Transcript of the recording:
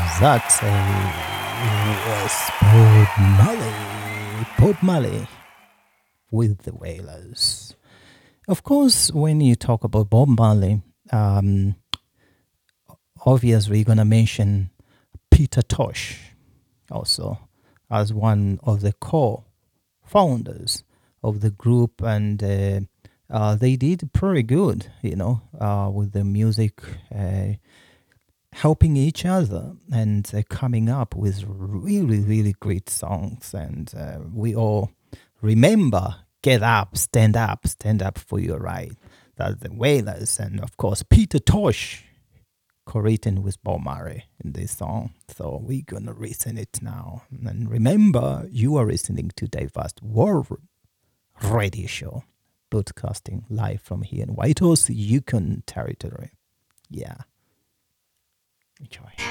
That was Bob Marley with the Wailers. Of course, when you talk about Bob Marley, um, obviously you're gonna mention Peter Tosh also as one of the co-founders of the group, and they did pretty good, with the music. Helping each other and coming up with really, really great songs. And we all remember Get Up, Stand Up, Stand Up for Your Right. That's the Wailers. And of course, Peter Tosh co-written with Bob Marley in this song. So we're going to listen it now. And remember, you are listening to Diverse World Radio Show, broadcasting live from here in Whitehorse, Yukon Territory. Yeah. Enjoy.